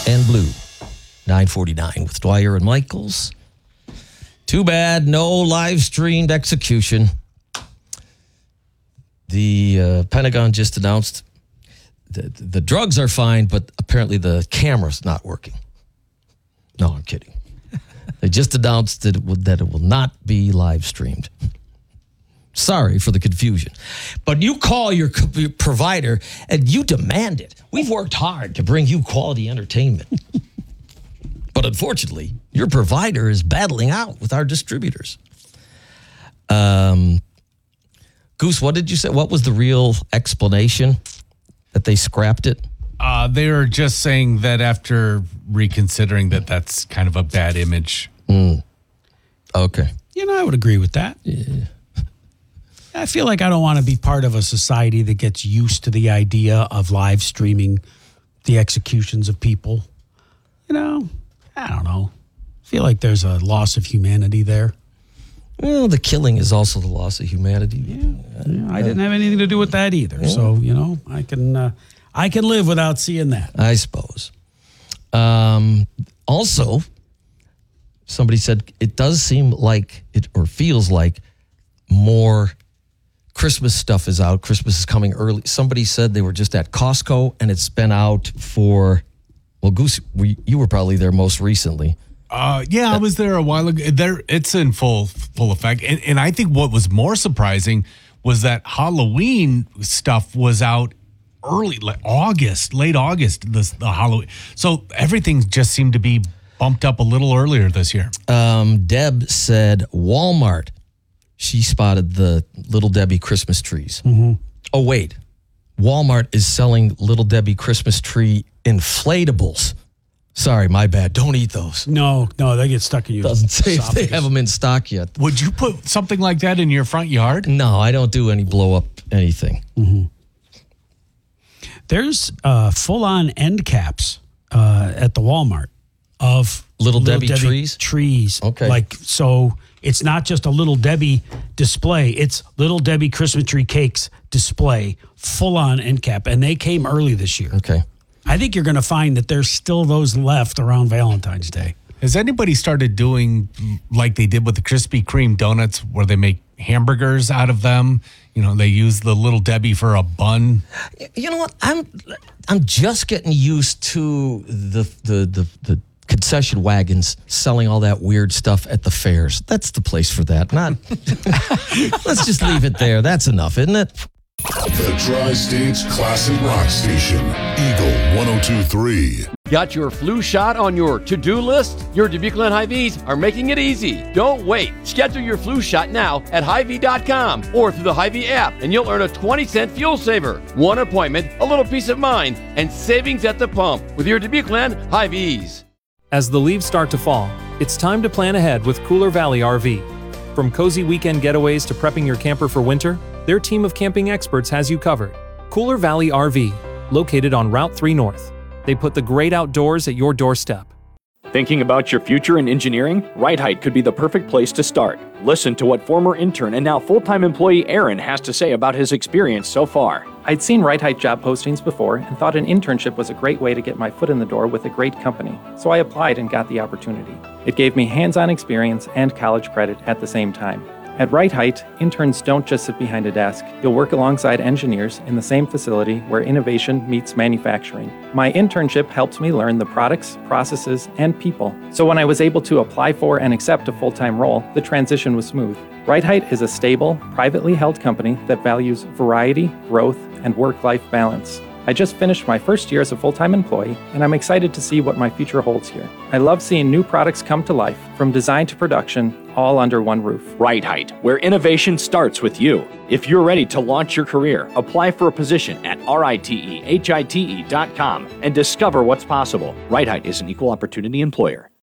and Blue. 949 with Dwyer and Michaels. Too bad, no live streamed execution. The Pentagon just announced the drugs are fine, but apparently the camera's not working. No, I'm kidding. They just announced that it will not be live streamed. Sorry for the confusion. But you call your provider and you demand it. We've worked hard to bring you quality entertainment. But unfortunately, your provider is battling out with our distributors. Goose, what did you say? What was the real explanation that they scrapped it? They were just saying that after reconsidering that's kind of a bad image. Okay. I would agree with that. Yeah. I feel like I don't want to be part of a society that gets used to the idea of live streaming the executions of people. I don't know. I feel like there's a loss of humanity there. Well, the killing is also the loss of humanity. Yeah, I didn't have anything to do with that either. Yeah. So, I can live without seeing that. I suppose. Also, somebody said it does seem like it, or feels like more Christmas stuff is out. Christmas is coming early. Somebody said they were just at Costco and it's been out for, well, Goose, you were probably there most recently. I was there a while ago. It's in full effect. And I think what was more surprising was that Halloween stuff was out early, like late August, the Halloween. So everything just seemed to be bumped up a little earlier this year. Deb said Walmart, she spotted the Little Debbie Christmas trees. Mm-hmm. Oh, wait. Walmart is selling Little Debbie Christmas tree inflatables. Sorry, my bad. Don't eat those. No, they get stuck in your Doesn't say if esophagus. they have them in stock yet. Would you put something like that in your front yard? No, I don't do any blow up anything. Mm-hmm. There's full-on end caps at the Walmart of Little Debbie trees? Trees. Okay. So it's not just a Little Debbie display. It's Little Debbie Christmas tree cakes display, full-on end cap. And they came early this year. Okay. I think you're going to find that there's still those left around Valentine's Day. Has anybody started doing like they did with the Krispy Kreme donuts where they make hamburgers out of them? They use the Little Debbie for a bun. You know what? I'm just getting used to the concession wagons selling all that weird stuff at the fairs. That's the place for that. Let's just leave it there. That's enough, isn't it? The Tri-States Classic Rock Station, Eagle 102.3. Got your flu shot on your to-do list? Your Dubuque Hy-Vees are making it easy. Don't wait. Schedule your flu shot now at Hy-Vee.com or through the Hy-Vee app, and you'll earn a 20-cent fuel saver. One appointment, a little peace of mind, and savings at the pump with your Dubuque Hy-Vees. As the leaves start to fall, it's time to plan ahead with Cooler Valley RV. From cozy weekend getaways to prepping your camper for winter, their team of camping experts has you covered. Cooler Valley RV, located on Route 3 North. They put the great outdoors at your doorstep. Thinking about your future in engineering? Right Height could be the perfect place to start. Listen to what former intern and now full-time employee Aaron has to say about his experience so far. I'd seen Right Height job postings before and thought an internship was a great way to get my foot in the door with a great company, so I applied and got the opportunity. It gave me hands-on experience and college credit at the same time. At Right Height, interns don't just sit behind a desk. You'll work alongside engineers in the same facility where innovation meets manufacturing. My internship helped me learn the products, processes, and people. So when I was able to apply for and accept a full-time role, the transition was smooth. Right Height is a stable, privately held company that values variety, growth, and work-life balance. I just finished my first year as a full-time employee, and I'm excited to see what my future holds here. I love seeing new products come to life, from design to production, all under one roof. Right Height, where innovation starts with you. If you're ready to launch your career, apply for a position at RITEHITE.com and discover what's possible. Right Height is an equal opportunity employer.